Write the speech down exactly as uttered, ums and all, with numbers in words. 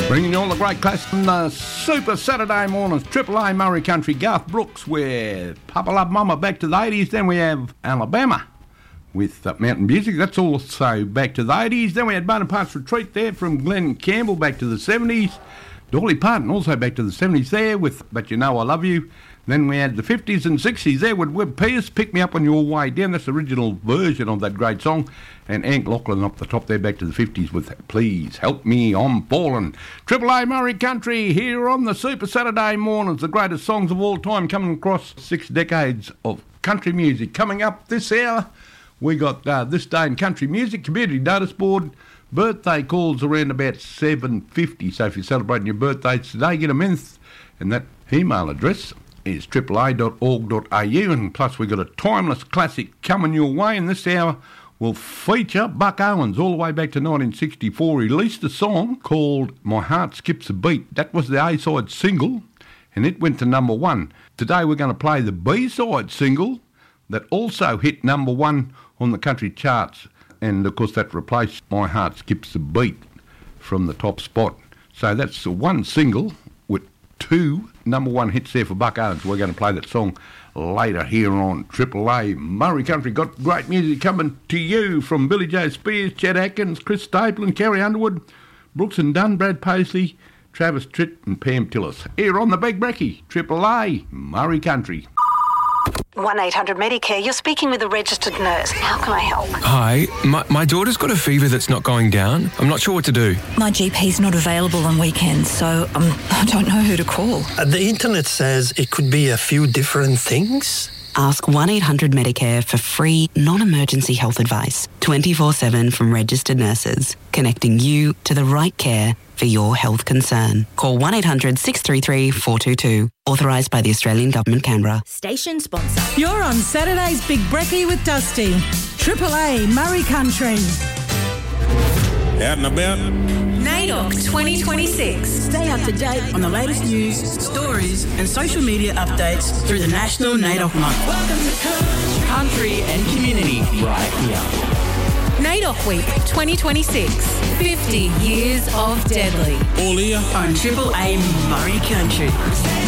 Bringing you all the great classics on the Super Saturday mornings. Triple A Murray Country, Garth Brooks with Papa Love Mama back to the eighties. Then we have Alabama with uh, Mountain Music. That's also back to the eighties. Then we had Bonaparte's Retreat there from Glenn Campbell back to the seventies. Dolly Parton also back to the seventies there with But You Know I Love You. Then we had the fifties and sixties there with Webb Pierce, Pick Me Up On Your Way Down. That's the original version of that great song. And Hank Lachlan up the top there back to the fifties with Please Help Me, I'm Falling. Triple A Murray Country here on the Super Saturday mornings. The greatest songs of all time coming across six decades of country music. Coming up this hour, we got uh, This Day in Country Music, Community Notice Board, birthday calls around about seven fifty. So if you're celebrating your birthdays today, get them in. And that email address is triple a dot org dot a u, and plus we've got a timeless classic coming your way, and this hour will feature Buck Owens all the way back to nineteen sixty-four. He released a song called My Heart Skips a Beat. That was the A-side single, and it went to number one. Today we're going to play the B-side single that also hit number one on the country charts, and of course that replaced My Heart Skips a Beat from the top spot. So that's the one single with two number one hits there for Buck Owens. We're going to play that song later here on Triple A Murray Country. Got great music coming to you from Billy Joe Spears, Chet Atkins, Chris Stapleton, Kerry Underwood, Brooks and Dunn, Brad Paisley, Travis Tritt and Pam Tillis. Here on the Big Brekkie, Triple A Murray Country. one eight hundred Medicare, you're speaking with a registered nurse. How can I help? Hi, my, my daughter's got a fever that's not going down. I'm not sure what to do. My G P's not available on weekends, so um, I don't know who to call. Uh, the internet says it could be a few different things. Ask one eight hundred Medicare for free, non-emergency health advice, twenty-four seven from registered nurses, connecting you to the right care for your health concern. Call one eight hundred six three three four two two. Authorised by the Australian Government, Canberra. Station sponsor. You're on Saturday's Big Brekkie with Dusty. Triple A Murray Country. Out and about. NAIDOC twenty twenty-six. Stay up to date on the latest news, stories and social media updates through the National NAIDOC Month. Welcome to Country and Community right here. NAIDOC Week twenty twenty-six. fifty years of Deadly. All here on Triple A Murray Country.